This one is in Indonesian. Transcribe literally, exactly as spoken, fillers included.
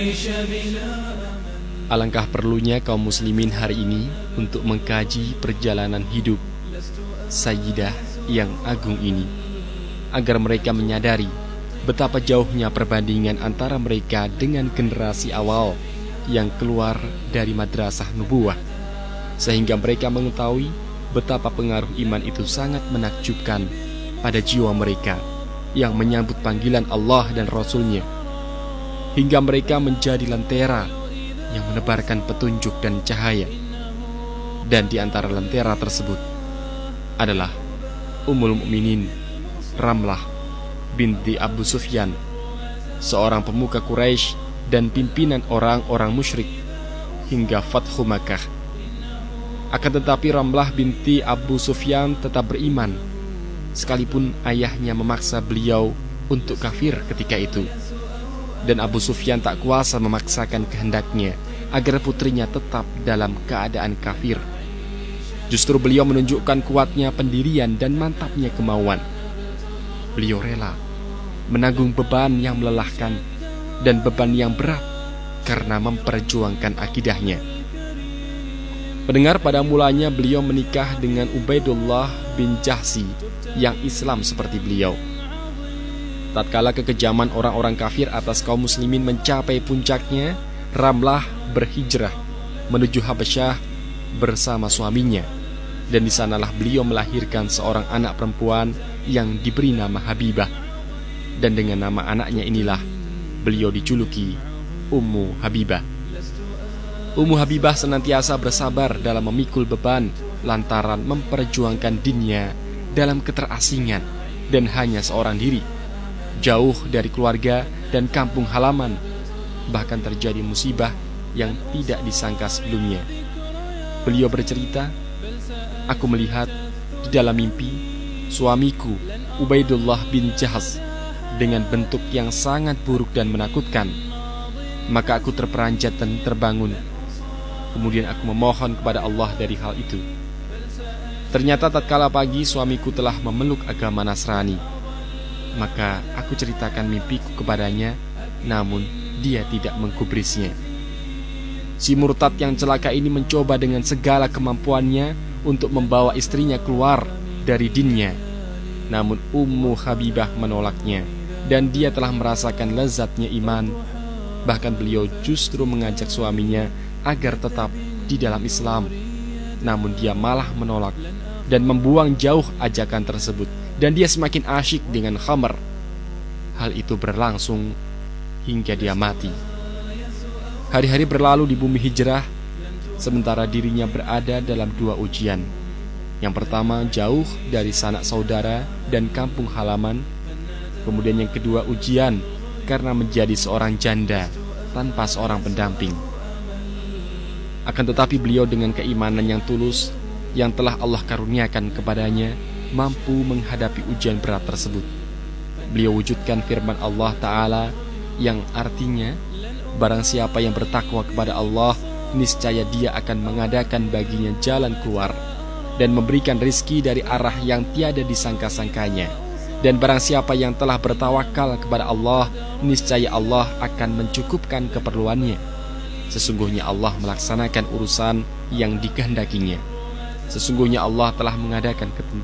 Alangkah perlunya kaum muslimin hari ini untuk mengkaji perjalanan hidup Sayyidah yang agung ini, agar mereka menyadari betapa jauhnya perbandingan antara mereka dengan generasi awal yang keluar dari madrasah nubuwah, sehingga mereka mengetahui betapa pengaruh iman itu sangat menakjubkan pada jiwa mereka yang menyambut panggilan Allah dan Rasul-Nya, hingga mereka menjadi lentera yang menebarkan petunjuk dan cahaya. Dan di antara lentera tersebut adalah Ummul Mukminin Ramlah binti Abu Sufyan, seorang pemuka Quraisy dan pimpinan orang-orang musyrik hingga Fathu Makkah. Akan tetapi Ramlah binti Abu Sufyan tetap beriman, sekalipun ayahnya memaksa beliau untuk kafir ketika itu. Dan Abu Sufyan tak kuasa memaksakan kehendaknya agar putrinya tetap dalam keadaan kafir. Justru beliau menunjukkan kuatnya pendirian dan mantapnya kemauan. Beliau rela menanggung beban yang melelahkan dan beban yang berat karena memperjuangkan akidahnya. Pendengar, pada mulanya beliau menikah dengan Ubaidullah bin Jahsi yang Islam seperti beliau. Tatkala kekejaman orang-orang kafir atas kaum muslimin mencapai puncaknya, Ramlah berhijrah menuju Habasyah bersama suaminya, dan di sanalah beliau melahirkan seorang anak perempuan yang diberi nama Habibah. Dan dengan nama anaknya inilah beliau dijuluki Ummu Habibah. Ummu Habibah senantiasa bersabar dalam memikul beban lantaran memperjuangkan dinnya dalam keterasingan dan hanya seorang diri, jauh dari keluarga dan kampung halaman. Bahkan terjadi musibah yang tidak disangka sebelumnya. Beliau bercerita, "Aku melihat di dalam mimpi suamiku Ubaidullah bin Jahaz dengan bentuk yang sangat buruk dan menakutkan. Maka aku terperanjat dan terbangun. Kemudian aku memohon kepada Allah dari hal itu. Ternyata tatkala pagi suamiku telah memeluk agama Nasrani. Maka aku ceritakan mimpiku kepadanya, namun dia tidak menggubrisnya. Si murtad yang celaka ini mencoba dengan segala kemampuannya untuk membawa istrinya keluar dari dinnya. Namun Ummu Habibah menolaknya, dan dia telah merasakan lezatnya iman. Bahkan beliau justru mengajak suaminya agar tetap di dalam Islam. Namun dia malah menolak dan membuang jauh ajakan tersebut, dan dia semakin asyik dengan khamr. Hal itu berlangsung hingga dia mati. Hari-hari berlalu di bumi hijrah, sementara dirinya berada dalam dua ujian. Yang pertama, jauh dari sanak saudara dan kampung halaman. Kemudian yang kedua, ujian karena menjadi seorang janda tanpa seorang pendamping. Akan tetapi beliau dengan keimanan yang tulus yang telah Allah karuniakan kepadanya mampu menghadapi ujian berat tersebut. Beliau wujudkan firman Allah Ta'ala yang artinya, barang siapa yang bertakwa kepada Allah, niscaya dia akan mengadakan baginya jalan keluar dan memberikan rizki dari arah yang tiada disangka-sangkanya. Dan barang siapa yang telah bertawakal kepada Allah, niscaya Allah akan mencukupkan keperluannya. Sesungguhnya Allah melaksanakan urusan yang dikehendakinya. Sesungguhnya Allah telah mengadakan ketentuan